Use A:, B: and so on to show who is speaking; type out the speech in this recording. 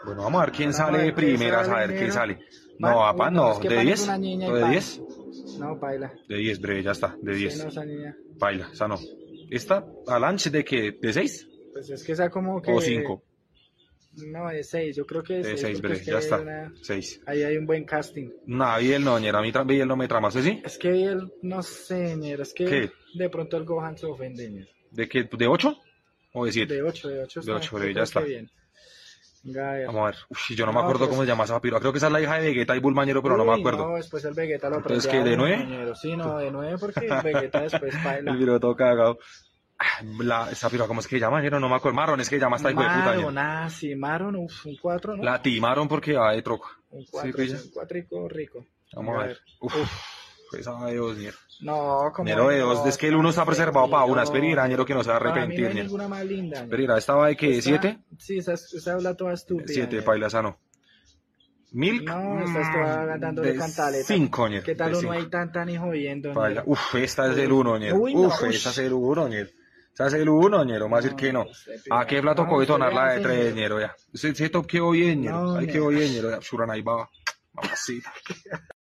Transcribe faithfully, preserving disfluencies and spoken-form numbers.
A: Bueno, vamos a ver quién
B: Vamos a
A: sale
B: ver
A: de
B: quién
A: primeras, a
B: sale,
A: ver quién
B: negro.
A: sale.
B: Pa-
A: No,
B: uy,
A: papá,
B: no,
A: no.
B: es que
A: ¿De
B: Pan es
A: diez?
B: una niña
A: ¿O
B: y
A: de
B: Pan.
A: diez?
B: No, baila.
A: De diez, breve, ya está, de
B: Sí,
A: diez.
B: no, esa niña.
A: Baila, esa no. ¿Esta? ¿Alanche de qué? ¿De seis?
B: Pues es que esa como
A: ¿O
B: que...
A: cinco?
B: No, de seis, yo creo que de
A: De
B: seis,
A: seis,
B: porque
A: breve,
B: es que
A: ya
B: ahí hay,
A: está.
B: una...
A: seis.
B: ahí hay un buen casting.
A: No, Biel no, ñera, a mí tra- Biel no me trama, ¿sí? sí?
B: Es que él, no sé, ñero, es que
A: ¿Qué?
B: de pronto el Gohan se ofende, ñero.
A: ¿De qué? ¿De ocho? ¿O de siete?
B: De ocho, de ocho está,
A: De ocho,
B: yo
A: breve, ya
B: creo
A: está.
B: que bien. Venga, a ver.
A: Vamos a ver. Uf, yo no me
B: No,
A: acuerdo
B: pues-
A: cómo se llama esa piroa. Creo que esa es la hija de Vegeta y Bulmañero, pero no me
B: Uy,
A: acuerdo.
B: no, después el Vegeta lo
A: Entonces,
B: aprende
A: ¿qué,
B: a
A: de
B: uno,
A: nueve?
B: ñero. Sí, no, de nueve porque el Vegeta después baila.
A: El video todo cagado. Ah, La, esa piroa, ¿cómo es que se llama? Ñero? No me acuerdo. Marron, es que se llama esta hijo de puta,
B: Maron,
A: ñero.
B: ah, sí, Maron, uf, un cuatro, ¿no?
A: La timaron porque va de troco.
B: Un
A: Sí,
B: cuatro,
A: pilla.
B: un cuatrico rico.
A: Vamos
B: Venga,
A: a ver. Uf, esa de dos, ñero.
B: No, como
A: Ñero de dos, es que el uno está preservado para una. Espera, ñero, que no se va a
B: Para mí no
A: arrepentir,
B: hay
A: ñero.
B: ninguna más linda. ñero.
A: Espera, ¿esta va de qué?
B: Esta-
A: ¿siete?
B: Sí, esa, esa habla toda estúpida.
A: siete,
B: ñero.
A: paila, esa no. Milk.
B: No, esta es toda dándole
A: de
B: cantaleta.
A: cinco, ñero.
B: ¿Qué tal
A: de
B: uno
A: cinco.
B: ahí tan tan y jodiendo?
A: Paila.
B: ñero?
A: Uf, esta es el uno, ñero.
B: Uy, no,
A: Uf,
B: ush.
A: esa es el uno, ñero. Esa es el uno, ñero. Más decir que no.
B: este
A: ¿A qué
B: pilla.
A: plato
B: No,
A: tocó
B: usted
A: detonar la
B: vea,
A: de
B: sí,
A: tres,
B: ñero.
A: ñero? Ya. Ese ese top quedó bien, ñero.
B: No,
A: Ahí
B: ñero.
A: quedó bien, ñero. Ya, Shuran ahí va. Mamacita.